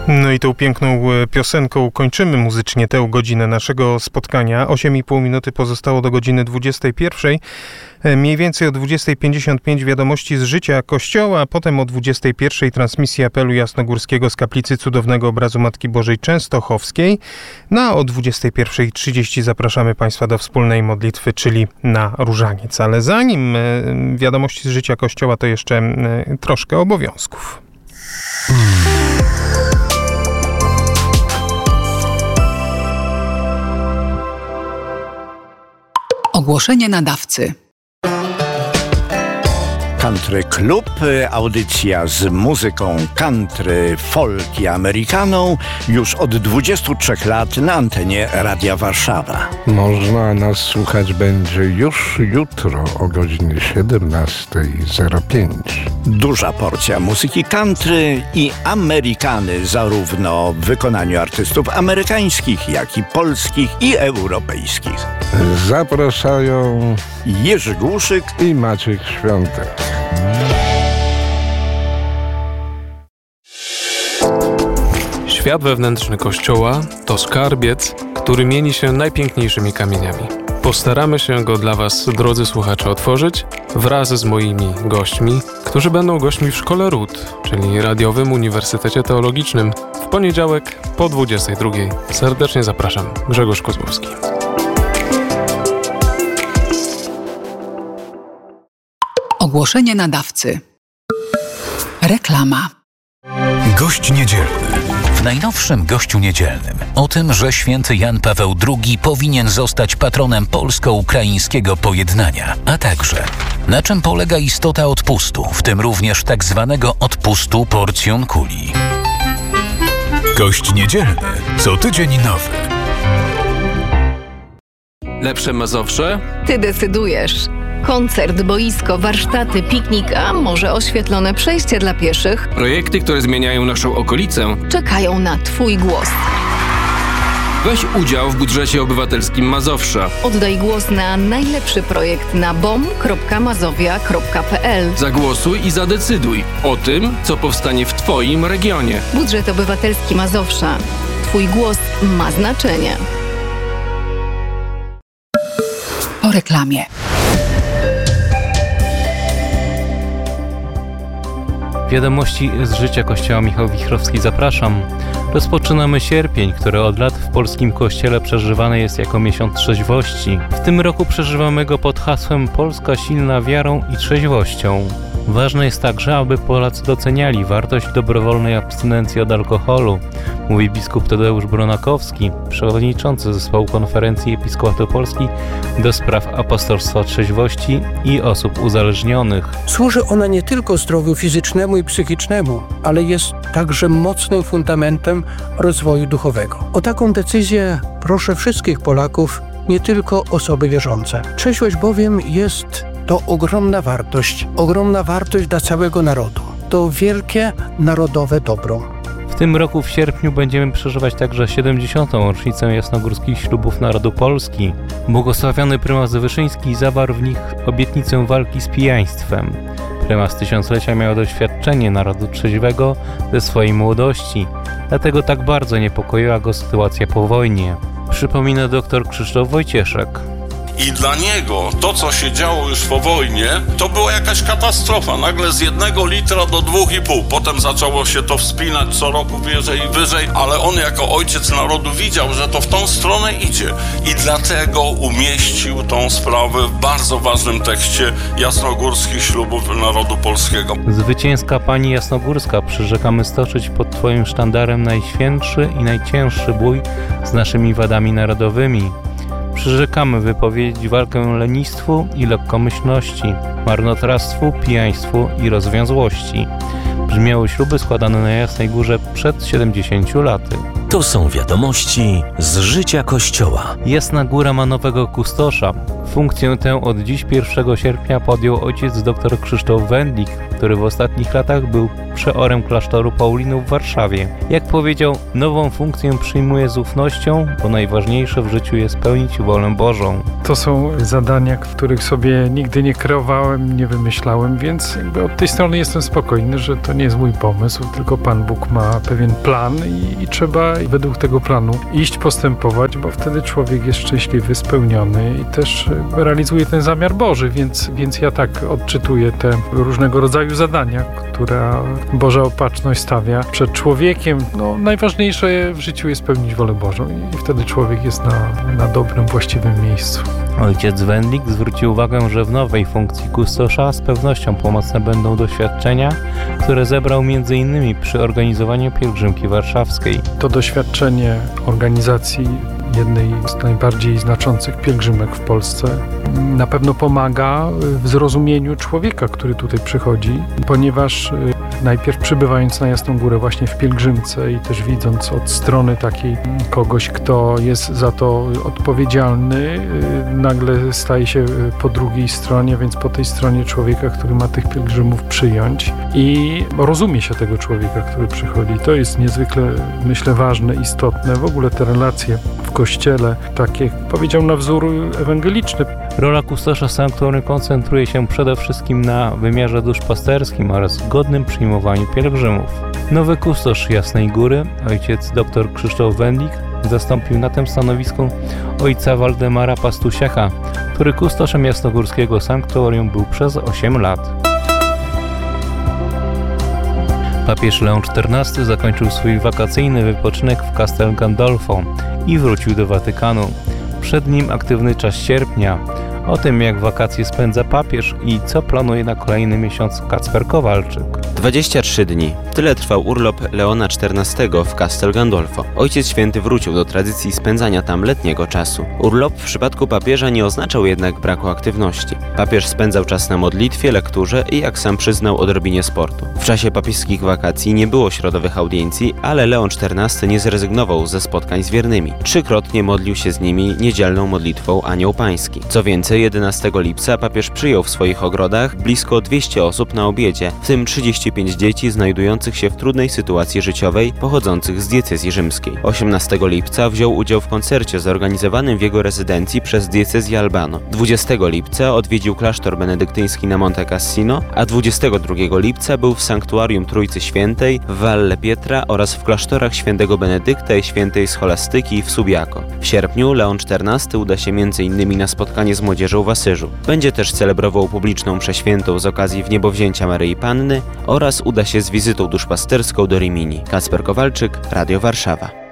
No i tą piękną piosenką kończymy muzycznie tę godzinę naszego spotkania. 8,5 minuty pozostało do godziny 21. Mniej więcej o 20:55 wiadomości z życia Kościoła, a potem o 21:00 transmisja apelu jasnogórskiego z Kaplicy Cudownego Obrazu Matki Bożej Częstochowskiej. No a o 21:30 zapraszamy Państwa do wspólnej modlitwy, czyli na różaniec. Ale zanim wiadomości z życia Kościoła, to jeszcze troszkę obowiązków. Ogłoszenie nadawcy. Country Club, audycja z muzyką country, folk i amerykaną już od 23 lat na antenie Radia Warszawa. Można nas słuchać będzie już jutro o godzinie 17:05. Duża porcja muzyki country i amerykany, zarówno w wykonaniu artystów amerykańskich, jak i polskich i europejskich. Zapraszają Jerzy Głuszyk i Maciek Świątek. Świat wewnętrzny Kościoła to skarbiec, który mieni się najpiękniejszymi kamieniami. Postaramy się go dla Was, drodzy słuchacze, otworzyć wraz z moimi gośćmi, którzy będą gośćmi w Szkole Ród, czyli Radiowym Uniwersytecie Teologicznym, w poniedziałek po 22:00. Serdecznie zapraszam. Grzegorz Kozłowski. Ogłoszenie nadawcy. Reklama. Gość niedzielny. W najnowszym Gościu Niedzielnym o tym, że święty Jan Paweł II powinien zostać patronem polsko-ukraińskiego pojednania, a także na czym polega istota odpustu, w tym również tak zwanego odpustu porcjon kuli. Gość niedzielny. Co tydzień nowy. Lepsze Mazowsze? Ty decydujesz. Koncert, boisko, warsztaty, piknik, a może oświetlone przejście dla pieszych Projekty, które zmieniają naszą okolicę. czekają na Twój głos. Weź udział w budżecie obywatelskim Mazowsza. Oddaj głos na najlepszy projekt na bom.mazowia.pl. Zagłosuj i zadecyduj o tym, co powstanie w Twoim regionie. Budżet obywatelski Mazowsza. Twój głos ma znaczenie. Po reklamie. Wiadomości z życia Kościoła Michał Wichrowski, zapraszam. Rozpoczynamy sierpień, który od lat w polskim kościele przeżywany jest jako miesiąc trzeźwości. W tym roku przeżywamy go pod hasłem Polska silna wiarą i trzeźwością. Ważne jest także, aby Polacy doceniali wartość dobrowolnej abstynencji od alkoholu, mówi biskup Tadeusz Bronakowski, przewodniczący zespołu Konferencji Episkopatu Polski do spraw apostolstwa trzeźwości i osób uzależnionych. Służy ona nie tylko zdrowiu fizycznemu i psychicznemu, ale jest także mocnym fundamentem rozwoju duchowego. O taką decyzję proszę wszystkich Polaków, nie tylko osoby wierzące. Trzeźwość bowiem jest to ogromna wartość dla całego narodu. To wielkie narodowe dobro. W tym roku w sierpniu będziemy przeżywać także 70. rocznicę jasnogórskich ślubów narodu Polski. Błogosławiony prymas Wyszyński zawarł w nich obietnicę walki z pijaństwem. Prymas tysiąclecia miał doświadczenie narodu trzeźwego ze swojej młodości, dlatego tak bardzo niepokoiła go sytuacja po wojnie. Przypomina dr Krzysztof Wojcieszek. I dla niego to, co się działo już po wojnie, to była jakaś katastrofa. Nagle z 1 litra do 2,5. Potem zaczęło się to wspinać co roku wyżej i wyżej, ale on jako ojciec narodu widział, że to w tą stronę idzie. I dlatego umieścił tą sprawę w bardzo ważnym tekście jasnogórskich ślubów narodu polskiego. Zwycięska Pani Jasnogórska, przyrzekamy stoczyć pod Twoim sztandarem najświętszy i najcięższy bój z naszymi wadami narodowymi. Przyrzekamy wypowiedzieć walkę lenistwu i lekkomyślności, marnotrawstwu, pijaństwu i rozwiązłości. Brzmiały śluby składane na Jasnej Górze przed 70 laty. To są wiadomości z życia Kościoła. Jasna Góra ma nowego kustosza. Funkcję tę od dziś 1 sierpnia podjął ojciec dr Krzysztof Wendlik, który w ostatnich latach był przeorem klasztoru Paulinów w Warszawie. Jak powiedział, nową funkcję przyjmuje z ufnością, bo najważniejsze w życiu jest pełnić wolę Bożą. To są zadania, których sobie nigdy nie kreowałem, nie wymyślałem, więc jakby od tej strony jestem spokojny, że to nie jest mój pomysł, tylko Pan Bóg ma pewien plan i trzeba według tego planu iść, postępować, bo wtedy człowiek jest szczęśliwy, spełniony i też realizuje ten zamiar Boży, więc ja tak odczytuję te różnego rodzaju zadania, które Boża Opatrzność stawia przed człowiekiem. Najważniejsze w życiu jest spełnić wolę Bożą i wtedy człowiek jest na dobrym, właściwym miejscu. Ojciec Wendlik zwrócił uwagę, że w nowej funkcji kustosza z pewnością pomocne będą doświadczenia, które zebrał m.in. przy organizowaniu pielgrzymki warszawskiej. To doświadczenie organizacji jednej z najbardziej znaczących pielgrzymek w Polsce na pewno pomaga w zrozumieniu człowieka, który tutaj przychodzi, ponieważ najpierw przybywając na Jasną Górę właśnie w pielgrzymce i też widząc od strony takiej kogoś, kto jest za to odpowiedzialny, nagle staje się po drugiej stronie, więc po tej stronie człowieka, który ma tych pielgrzymów przyjąć i rozumie się tego człowieka, który przychodzi. To jest niezwykle, myślę, ważne, istotne. W ogóle te relacje w Kościele, takie, powiedział, na wzór ewangeliczny. Rola kustosza sanktuarium koncentruje się przede wszystkim na wymiarze duszpasterskim oraz godnym przyjmowaniu pielgrzymów. Nowy kustosz Jasnej Góry, ojciec dr Krzysztof Wendlik, zastąpił na tym stanowisku ojca Waldemara Pastusiaka, który kustoszem jasnogórskiego sanktuarium był przez 8 lat. Papież Leon XIV zakończył swój wakacyjny wypoczynek w Castel Gandolfo i wrócił do Watykanu. Przed nim aktywny czas sierpnia. O tym, jak wakacje spędza papież i co planuje na kolejny miesiąc, Kacper Kowalczyk. 23 dni. Tyle trwał urlop Leona XIV w Castel Gandolfo. Ojciec Święty wrócił do tradycji spędzania tam letniego czasu. Urlop w przypadku papieża nie oznaczał jednak braku aktywności. Papież spędzał czas na modlitwie, lekturze i, jak sam przyznał, odrobinie sportu. W czasie papieskich wakacji nie było środowych audiencji, ale Leon XIV nie zrezygnował ze spotkań z wiernymi. 3-krotnie modlił się z nimi niedzielną modlitwą Anioł Pański. Co więcej, 11 lipca papież przyjął w swoich ogrodach blisko 200 osób na obiedzie, w tym 35 dzieci znajdujących się w trudnej sytuacji życiowej, pochodzących z diecezji rzymskiej. 18 lipca wziął udział w koncercie zorganizowanym w jego rezydencji przez diecezję Albano. 20 lipca odwiedził klasztor benedyktyński na Monte Cassino, a 22 lipca był w sanktuarium Trójcy Świętej w Valle Pietra oraz w klasztorach świętego Benedykta i świętej Scholastyki w Subiaco. W sierpniu Leon XIV uda się m.in. na spotkanie z młodzieżą w Asyżu. Będzie też celebrował publiczną mszę świętą z okazji Wniebowzięcia Maryi Panny oraz uda się z wizytą duszpasterską do Rimini. Kacper Kowalczyk, Radio Warszawa.